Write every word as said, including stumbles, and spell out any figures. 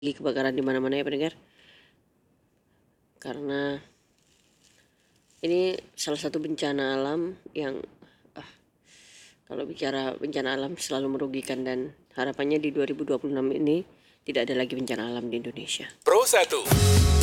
kebakaran di mana-mana ya pendengar, karena ini salah satu bencana alam yang ah, kalau bicara bencana alam selalu merugikan, dan harapannya di dua ribu dua puluh enam ini tidak ada lagi bencana alam di Indonesia. Pro satu